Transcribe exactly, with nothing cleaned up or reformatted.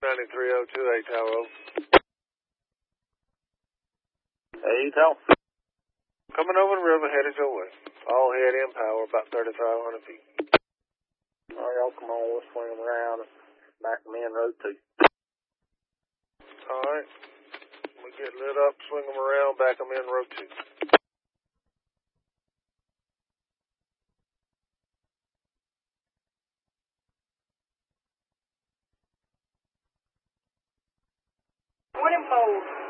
ninety-three oh two, eight tower. Hey, tell. Coming over the river, headed your way. All head in power, about thirty-five hundred feet. All right, y'all come on, we'll swing them around and back them in road two. All right. We get lit up, swing them around, back them in road two. Morning, Paul.